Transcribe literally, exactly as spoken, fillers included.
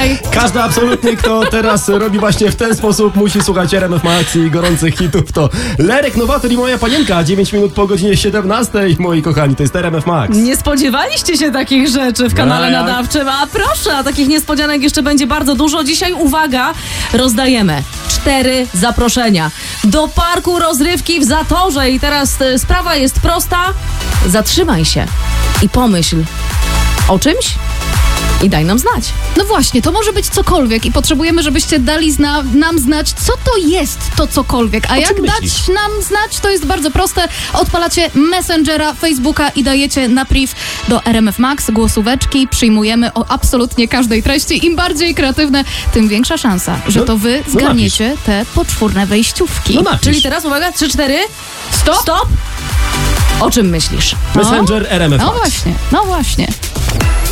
dzisiaj. Każdy absolutnie, kto teraz robi właśnie w ten sposób, musi słuchać R M F Max i gorących hitów. To Lerek Nowator i Moja Panienka. dziewięć minut po godzinie siedemnastej, moi kochani, to jest R M F Max. Nie spodziewaliście się takich rzeczy w kanale A jak? nadawczym, a proszę, a takich niespodzianek jeszcze będzie bardzo dużo. Dzisiaj, uwaga, rozdajemy cztery zaproszenia do parku rozrywki w Zatorze i teraz y, sprawa jest prosta. Zatrzymaj się i pomyśl o czymś i daj nam znać. No właśnie, to może być cokolwiek i potrzebujemy, żebyście dali zna- nam znać, co to jest to cokolwiek. A O jak czym dać myślisz? nam znać, to jest bardzo proste. Odpalacie Messengera, Facebooka i dajecie na priv do R M F Max głosóweczki. Przyjmujemy o absolutnie każdej treści. Im bardziej kreatywne, tym większa szansa, że No, to wy no zgarniecie te poczwórne wejściówki. No napisz. Czyli teraz, uwaga, trzy, cztery. Stop! Stop! O czym myślisz? Messenger R M F No Max. właśnie, no właśnie.